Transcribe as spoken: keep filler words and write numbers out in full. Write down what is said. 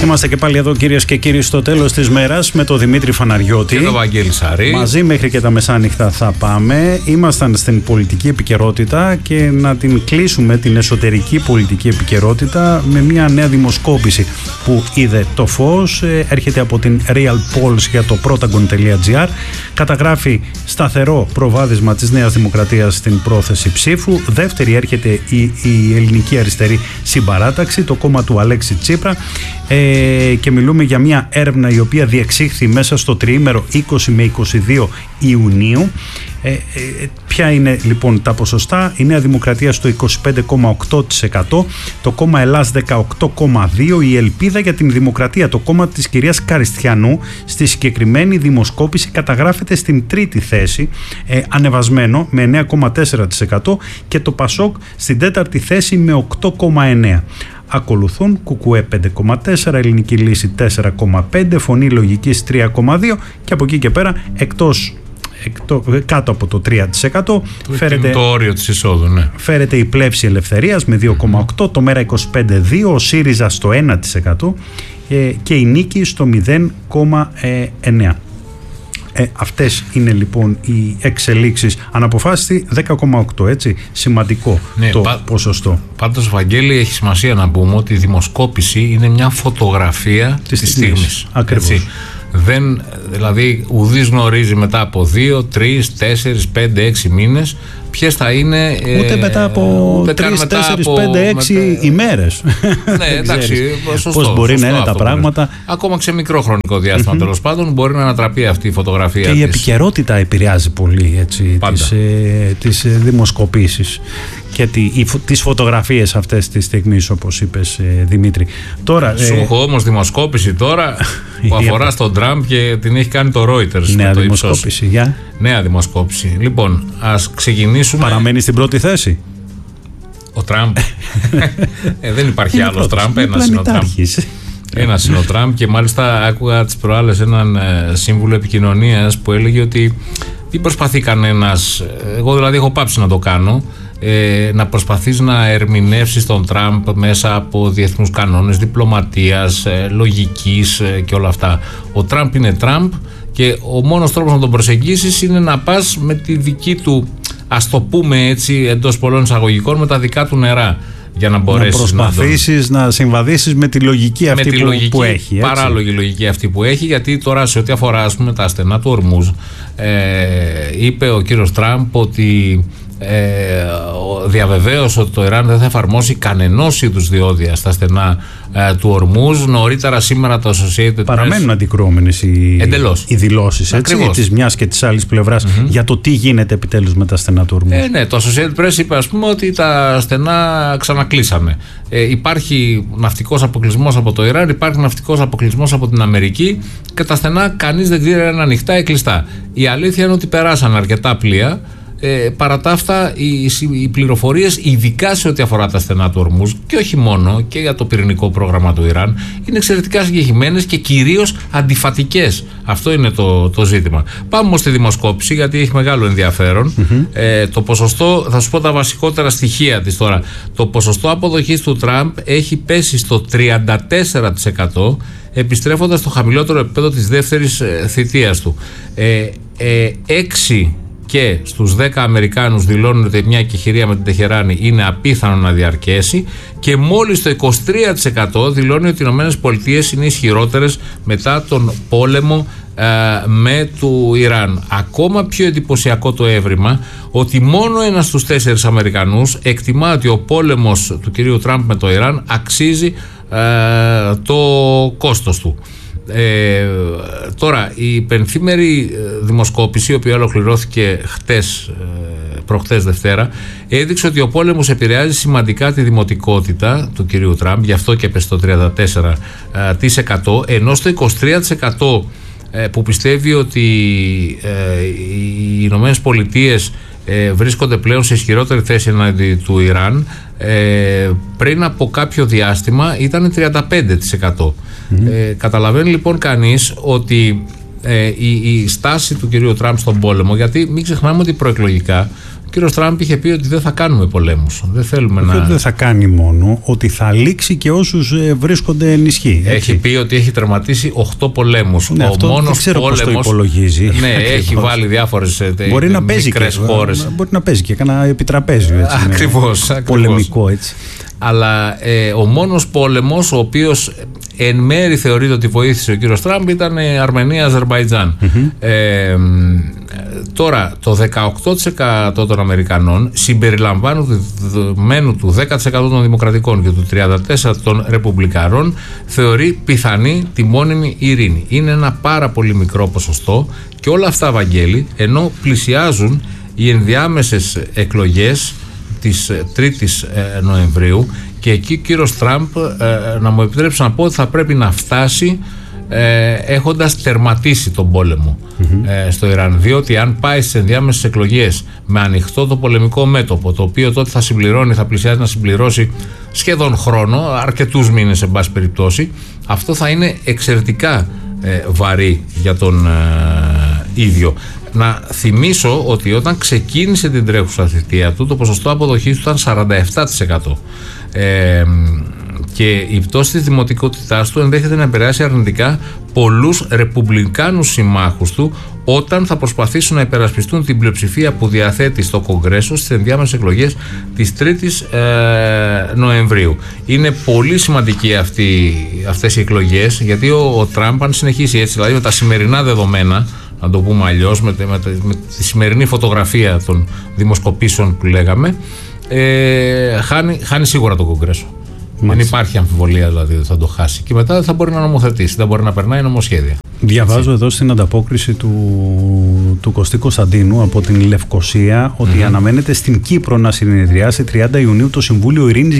Είμαστε και πάλι εδώ, κυρίες και κύριοι, στο τέλος της μέρας με τον Δημήτρη Φαναριώτη. Και τον Βαγγέλη Σαρή. Μαζί μέχρι και τα μεσάνυχτα θα πάμε. Ήμασταν στην πολιτική επικαιρότητα και να την κλείσουμε, την εσωτερική πολιτική επικαιρότητα, με μια νέα δημοσκόπηση που είδε το φως. Έρχεται από την Real Polls για το protagon.gr. Καταγράφει σταθερό προβάδισμα της Νέας Δημοκρατίας στην πρόθεση ψήφου. Δεύτερη έρχεται η, η Ελληνική Αριστερή Συμπαράταξη, το κόμμα του Αλέξη Τσίπρα. Ε, και μιλούμε για μια έρευνα η οποία διεξήχθη μέσα στο τριήμερο είκοσι με είκοσι δύο Ιουνίου. Ε, ε, ποια είναι λοιπόν τα ποσοστά? Η Νέα Δημοκρατία στο είκοσι πέντε κόμμα οκτώ τοις εκατό, το κόμμα Ελλάς δεκαοκτώ κόμμα δύο τοις εκατό, η Ελπίδα για την Δημοκρατία, το κόμμα της κυρίας Καριστιανού, στη συγκεκριμένη δημοσκόπηση καταγράφεται στην τρίτη θέση, ε, ανεβασμένο με εννέα κόμμα τέσσερα τοις εκατό, και το Πασόκ στην τέταρτη θέση με οκτώ κόμμα εννέα τοις εκατό. Ακολουθούν Κουκουέ πέντε κόμμα τέσσερα, Ελληνική Λύση τέσσερα κόμμα πέντε, Φωνή Λογικής τρία κόμμα δύο, και από εκεί και πέρα εκτός, εκτός κάτω από το τρία τοις εκατό το, φέρεται, το όριο της εισόδου, ναι. φέρεται η Πλεύση Ελευθερίας με δύο κόμμα οκτώ, το Μέρα είκοσι πέντε κόμμα δύο, ο ΣΥΡΙΖΑ στο ένα τοις εκατό ε, και η Νίκη στο μηδέν κόμμα εννέα. Ε, αυτές είναι λοιπόν οι εξελίξεις. Αναποφάσιστη δέκα κόμμα οκτώ, έτσι, σημαντικό, ναι, το πα, ποσοστό. Πάντως, Βαγγέλη, έχει σημασία να πούμε ότι η δημοσκόπηση είναι μια φωτογραφία της, της στιγμής, στιγμής. Ακριβώς. Έτσι. Δεν, δηλαδή ουδής γνωρίζει μετά από δύο, τρεις, τέσσερις, πέντε, έξι μήνες ποιες θα είναι. Ούτε ε, μετά από τρεις, τέσσερις, πέντε, έξι μετα... ημέρες. Ναι, εντάξει, σωστό, πώς μπορεί σωστό να είναι τα πράγματα. Ακόμα και σε μικρό χρονικό διάστημα, mm-hmm. τέλος πάντων, μπορεί να ανατραπεί αυτή η φωτογραφία. Και της. η επικαιρότητα επηρεάζει πολύ, έτσι, τις, ε, τις δημοσκοπήσεις και τη, οι, τις φωτογραφίες αυτές τη στιγμή, όπως είπες, ε, Δημήτρη. Τώρα, Σου έχω ε, όμως δημοσκόπηση τώρα που αφορά στον Τραμπ και την έχει κάνει το Reuters. Νέα δημοσκόπηση, για. Νέα δημοσκόπηση. Λοιπόν, ας ξεκινήσουμε. Παραμένει στην πρώτη θέση ο Τραμπ. ε, δεν υπάρχει είναι άλλος Τραμπ, ένας είναι ο Τραμπ. Ένας είναι ο Τραμπ, και μάλιστα άκουγα τις προάλλες έναν ε, σύμβουλο επικοινωνίας που έλεγε ότι δεν προσπαθεί κανένας, εγώ δηλαδή έχω πάψει να το κάνω, ε, να προσπαθείς να ερμηνεύσεις τον Τραμπ μέσα από διεθνούς κανόνες, διπλωματίας, ε, λογικής ε, και όλα αυτά. Ο Τραμπ είναι Τραμπ και ο μόνος τρόπος να τον προσεγγίσεις είναι να πας με τη δική του, ας το πούμε έτσι εντός πολλών εισαγωγικών, με τα δικά του νερά, για να μπορέσεις να προσπαθήσεις να, τον... να συμβαδίσεις με τη λογική αυτή με τη που, λογική, που έχει. Έτσι. Παράλογη λογική αυτή που έχει, γιατί τώρα σε ό,τι αφορά, ας πούμε, τα στενά του Ορμούζ, ε, είπε ο κύριος Τραμπ ότι ε, διαβεβαίωσε ότι το Ιράν δεν θα εφαρμόσει κανενός είδους διόδια στα στενά ε, του Ορμούζ. Νωρίτερα σήμερα το Associated Press. Παραμένουν αντικρουόμενες οι, οι δηλώσεις της μιας και της άλλης πλευράς mm-hmm. για το τι γίνεται επιτέλους με τα στενά του Ορμούζ. Ε, ναι, το Associated Press είπε, ας πούμε, ότι τα στενά ξανακλείσανε. Ε, υπάρχει ναυτικός αποκλεισμός από το Ιράν, υπάρχει ναυτικός αποκλεισμός από την Αμερική, και τα στενά κανείς δεν ξέρει αν είναι ανοιχτά ή κλειστά. Η αλήθεια είναι ότι περάσαν αρκετά πλοία. Ε, παρά τα αυτά, οι, οι πληροφορίες, ειδικά σε ό,τι αφορά τα στενά του Ορμούζ, και όχι μόνο, και για το πυρηνικό πρόγραμμα του Ιράν, είναι εξαιρετικά συγκεκριμένες και κυρίως αντιφατικές. Αυτό είναι το, το ζήτημα. Πάμε όμως στη δημοσκόπηση, γιατί έχει μεγάλο ενδιαφέρον. Mm-hmm. Ε, το ποσοστό, θα σου πω τα βασικότερα στοιχεία της τώρα. Το ποσοστό αποδοχής του Τραμπ έχει πέσει στο τριάντα τέσσερα τοις εκατό, επιστρέφοντας στο χαμηλότερο επίπεδο της δεύτερης ε, θητείας του. Ε, ε, έξι και στους δέκα Αμερικάνους δηλώνουν ότι μια εκεχηρία με την Τεχεράνη είναι απίθανο να διαρκέσει, και μόλις το είκοσι τρία τοις εκατό δηλώνει ότι οι Ηνωμένες Πολιτείες είναι ισχυρότερες μετά τον πόλεμο ε, με του Ιράν. Ακόμα πιο εντυπωσιακό το έβριμα, ότι μόνο ένας στους τέσσερις Αμερικανούς εκτιμά ότι ο πόλεμος του κυρίου Τραμπ με το Ιράν αξίζει ε, το κόστος του. Ε, τώρα, η πενθήμερη δημοσκόπηση, η οποία ολοκληρώθηκε χτες, προχτές Δευτέρα, έδειξε ότι ο πόλεμος επηρεάζει σημαντικά τη δημοτικότητα του κυρίου Τραμπ, γι' αυτό και έπεσε το τριάντα τέσσερα τοις εκατό, ενώ στο είκοσι τρία τοις εκατό που πιστεύει ότι οι Ηνωμένες Πολιτείες ε, βρίσκονται πλέον σε ισχυρότερη θέση εναντί του Ιράν, ε, πριν από κάποιο διάστημα ήταν τριάντα πέντε τοις εκατό. Mm-hmm. Ε, καταλαβαίνει λοιπόν κανείς ότι ε, η, η στάση του κυρίου Τραμπ στον πόλεμο, γιατί μην ξεχνάμε ότι προεκλογικά κύριος Τραμπ είχε πει ότι δεν θα κάνουμε πολέμους. Δεν θέλουμε Όχι να. ότι δεν θα κάνει μόνο, ότι θα λήξει και όσους βρίσκονται ενισχύ. Έχει πει ότι έχει τερματίσει οκτώ πολέμους. Ναι, ο αυτό μόνος δεν ξέρω πόλεμος, πώς το υπολογίζει. Ναι, έχει βάλει διάφορες μπορεί να παίζει μικρές και, χώρες. Μπορεί να παίζει και κανένα επιτραπέζιο. Έτσι, ακριβώς, ακριβώς. Πολεμικό έτσι. Αλλά ε, ο μόνος πόλεμος ο οποίος εν μέρη θεωρείται ότι βοήθησε ο κύριος Τραμπ ήταν Αρμενία-Αζερμπαϊτζάν. Mm-hmm. Ε, τώρα το δεκαοκτώ τοις εκατό των Αμερικανών συμπεριλαμβανομένου του δέκα τοις εκατό των Δημοκρατικών και του τριάντα τέσσερα τοις εκατό των Ρεπουμπλικανών θεωρεί πιθανή τη μόνιμη ειρήνη. Είναι ένα πάρα πολύ μικρό ποσοστό και όλα αυτά, Βαγγέλη, ενώ πλησιάζουν οι ενδιάμεσες εκλογές της τρίτης Νοεμβρίου και εκεί ο κύριος Τραμπ, ε, να μου επιτρέψει να πω ότι θα πρέπει να φτάσει ε, έχοντας τερματίσει τον πόλεμο mm-hmm. ε, στο Ιράν, διότι αν πάει στις ενδιάμεσες εκλογές με ανοιχτό το πολεμικό μέτωπο, το οποίο τότε θα συμπληρώνει, θα πλησιάζει να συμπληρώσει σχεδόν χρόνο, αρκετούς μήνες εν πάση περιπτώσει, αυτό θα είναι εξαιρετικά ε, βαρύ για τον ε, ίδιο. Να θυμίσω ότι όταν ξεκίνησε την τρέχουσα θητεία του, το ποσοστό αποδοχής του ήταν σαράντα επτά τοις εκατό. Ε, και η πτώση της δημοτικότητάς του ενδέχεται να επηρεάσει αρνητικά πολλούς ρεπουμπλικάνους συμμάχους του όταν θα προσπαθήσουν να υπερασπιστούν την πλειοψηφία που διαθέτει στο Κογκρέσο στις ενδιάμεσες εκλογές της τρίτης ε, Νοεμβρίου. Είναι πολύ σημαντική αυτή, αυτές οι εκλογές, γιατί ο, ο Τραμπ, αν συνεχίσει έτσι, δηλαδή με τα σημερινά δεδομένα, να το πούμε αλλιώς, με, με, με τη σημερινή φωτογραφία των δημοσκοπήσεων που λέγαμε, ε, χάνει, χάνει σίγουρα το Κογκρέσο. Δεν υπάρχει αμφιβολία δηλαδή ότι θα το χάσει. Και μετά δεν θα μπορεί να νομοθετήσει, δεν μπορεί να περνάει νομοσχέδια. Διαβάζω έτσι εδώ στην ανταπόκριση του, του Κωστή Κωνσταντίνου από την Λευκοσία ότι mm-hmm. αναμένεται στην Κύπρο να συνεδριάσει τριάντα Ιουνίου το Συμβούλιο Ειρήνης